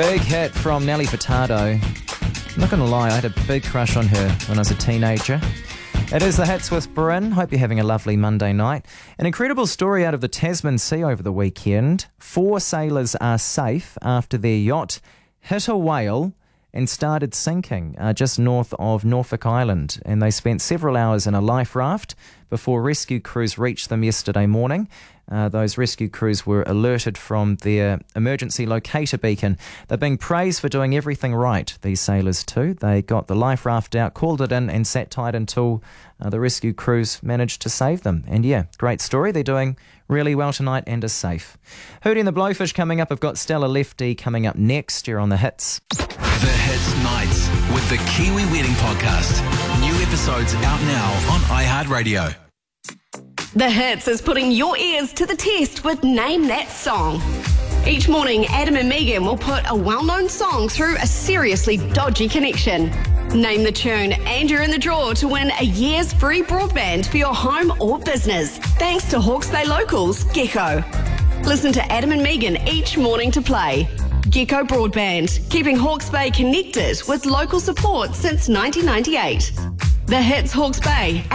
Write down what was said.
Big hit from Nelly Furtado. I'm not going to lie, I had a big crush on her when I was a teenager. It is The Hits with Bryn. Hope you're having a lovely Monday night. An incredible story out of the Tasman Sea over the weekend. 4 sailors are safe after their yacht hit a whale and started sinking just north of Norfolk Island. And they spent several hours in a life raft before rescue crews reached them yesterday morning. Those rescue crews were alerted from their emergency locator beacon. They're being praised for doing everything right, these sailors too. They got the life raft out, called it in and sat tight until the rescue crews managed to save them. And yeah, great story. They're doing really well tonight and are safe. Hootie and the Blowfish coming up. I've got Stella Lefty coming up next. You're on The Hits. The Hits Nights with the Kiwi Wedding Podcast. New episodes out now on iHeartRadio. The Hits is putting your ears to the test with Name That Song. Each morning, Adam and Megan will put a well-known song through a seriously dodgy connection. Name the tune and you're in the draw to win a year's free broadband for your home or business, thanks to Hawke's Bay Locals Gecko. Listen to Adam and Megan each morning to play. Gecko Broadband, keeping Hawke's Bay connected with local support since 1998. The Hits Hawke's Bay.